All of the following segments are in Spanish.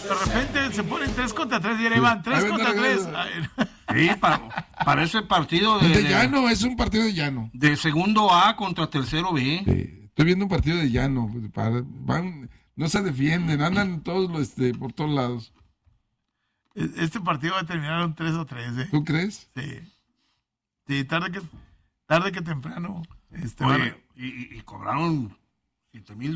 De repente se ponen 3 contra 3 y ahí van 3 contra 3. Sí, para ese partido de llano, es un partido de llano. De segundo A contra tercero B. Sí, estoy viendo un partido de llano. No se defienden, andan todos por todos lados. Este partido va a terminar un 3-3, ¿eh? ¿Tú crees? Sí. Sí, tarde que temprano. Oye, y cobraron $7,000.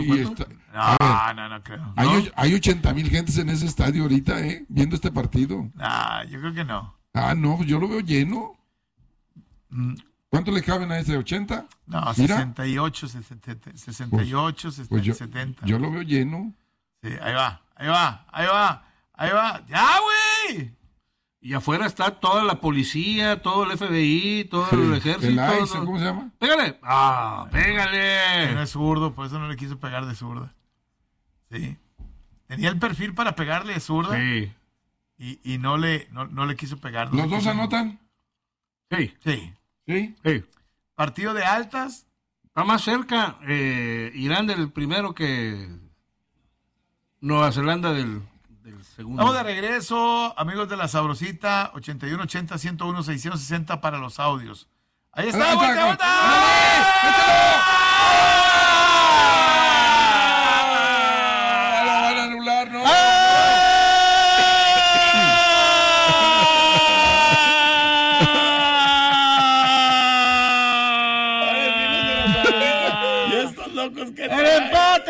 No creo. Hay 80,000 gentes en ese estadio ahorita, viendo este partido. Yo creo que no. No, yo lo veo lleno. ¿Cuánto le caben a ese? ¿80? No, 68, 68, pues 70. Yo lo veo lleno. Sí, ahí va. ¡Ya, güey! Y afuera está toda la policía, todo el FBI, todo el ejército. El ICE, ¿cómo se llama? ¡Pégale! ¡Pégale! No es zurdo, por eso no le quiso pegar de zurda. Sí. Tenía el perfil para pegarle de zurda. Sí. Y no le quiso pegar. ¿Los dos anotan? Sí. Partido de altas. Está más cerca Irán del primero que Nueva Zelanda del segundo. Vamos de regreso, amigos de la Sabrosita, 8180-101-660 para los audios. Ahí está, vuelta. ¡Lo van a anular, no! Y estos locos que ¡El empate!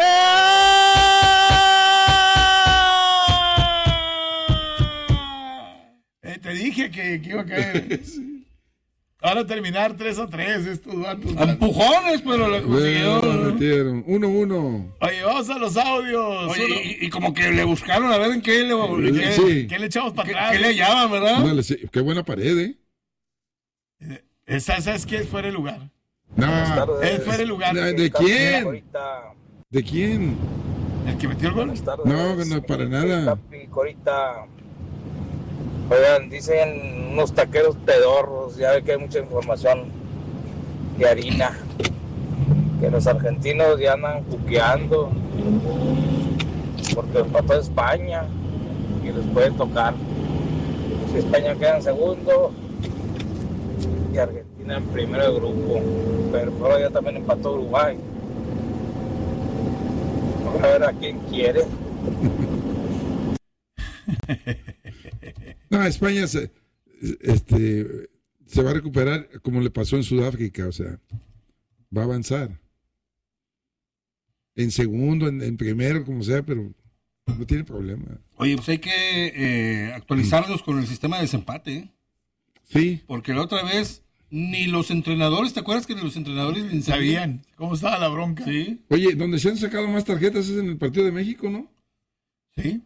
Te dije que iba a caer. Van a terminar 3-3 estos vatos. Empujones, pero le consiguieron. 1-1. Oye, vamos a los audios. Oye, y como que le buscaron a ver en qué ¿Qué le echamos para atrás? ¿Qué le llaman, verdad? Dale, sí, qué buena pared, ¿Sabes qué? Es fuera de lugar. No. Es fuera de lugar. ¿De quién? ¿De quién? ¿El que metió el gol? No, para nada. Oigan, dicen unos taqueros pedorros, ya ve que hay mucha información de harina, que los argentinos ya andan cuqueando, porque empató a España y les puede tocar. Si España queda en segundo y Argentina en primero de grupo, pero ahora ya también empató Uruguay. Vamos a ver a quién quiere. No, España se va a recuperar como le pasó en Sudáfrica, o sea, va a avanzar. En segundo, en primero, como sea, pero no tiene problema. Oye, pues hay que actualizarlos con el sistema de desempate, ¿eh? Sí. Porque la otra vez ni los entrenadores, ¿te acuerdas que ni los entrenadores ni sabían cómo estaba la bronca? Sí. Oye, donde se han sacado más tarjetas es en el partido de México, ¿no? Sí.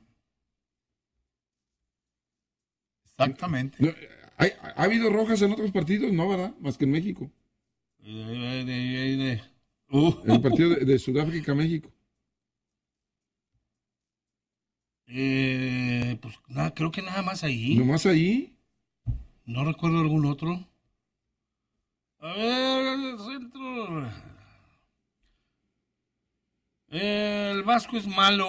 Exactamente. No, ¿ha habido rojas en otros partidos? No, ¿verdad? Más que en México. En el partido de Sudáfrica-México. Pues nada, creo que nada más ahí. ¿Nomás ahí? No recuerdo algún otro. A ver, el centro. El Vasco es malo.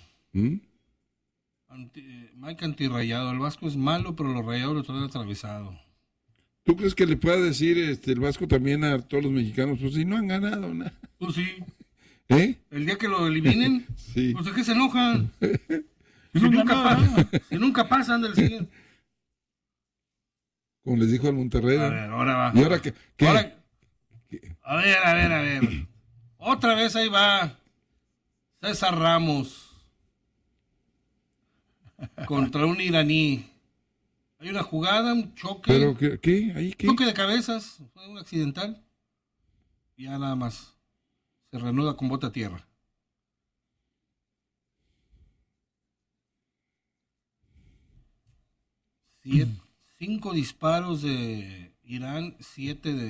Mike antirrayado. El Vasco es malo, pero los rayados lo traen atravesado. ¿Tú crees que le pueda decir el Vasco también a todos los mexicanos? Pues si no han ganado nada. Pues sí. El día que lo eliminen, sí. Pues de qué se enojan. Si nunca pasan del siguiente. Como les dijo al Monterrey. A ver, ahora va. ¿Y ahora qué? A ver. Otra vez ahí va César Ramos contra un iraní. Hay una jugada, un choque. ¿Pero qué? ¿Ahí qué? Choque de cabezas, fue un accidental. Y ya nada más. Se reanuda con bota a tierra. 5 disparos de Irán, 7 de